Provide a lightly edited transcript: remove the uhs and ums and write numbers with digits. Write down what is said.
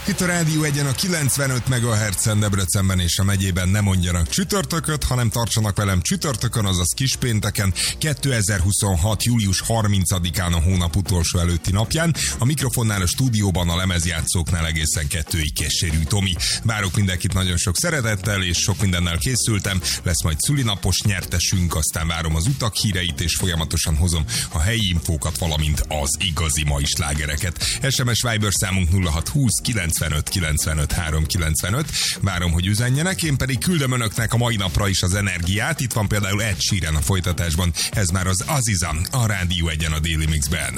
Itt a Rádió Egyen a 95 MHz-en Debrecenben és a megyében nem mondjanak csütörtököt, hanem tartsanak velem csütörtökön, azaz kispénteken, 2026. július 30-án a hónap utolsó előtti napján. A mikrofonnál a stúdióban a lemezjátszóknál egészen 2-ig Kessérű Tomi. Várok mindenkit nagyon sok szeretettel, és sok mindennel készültem. Lesz majd szülinapos nyertesünk, aztán várom az utak híreit, és folyamatosan hozom a helyi infókat, valamint az igazi mai slágereket. SMS Viber számunk 0620 95 95 395. Várom, hogy üzenjenek, én pedig küldöm önöknek a mai napra is az energiát. Itt van például Ed Sheeran a folytatásban. Ez már az Aziza, a Rádió Egyen a Daily Mixben.